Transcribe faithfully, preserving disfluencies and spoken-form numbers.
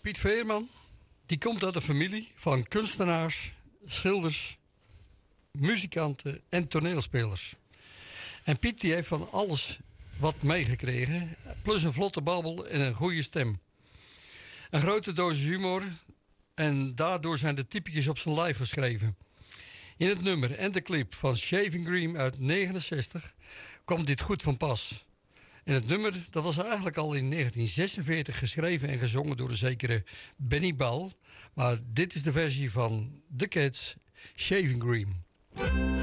Piet Veerman, die komt uit een familie van kunstenaars, schilders, muzikanten en toneelspelers. En Piet die heeft van alles wat meegekregen, plus een vlotte babbel en een goede stem. Een grote dosis humor en daardoor zijn de typetjes op zijn lijf geschreven. In het nummer en de clip van Shaving Cream uit negenenzestig komt dit goed van pas. En het nummer dat was eigenlijk al in negentien zesenveertig geschreven en gezongen door de zekere Benny Bal. Maar dit is de versie van The Cats, Shaving Cream.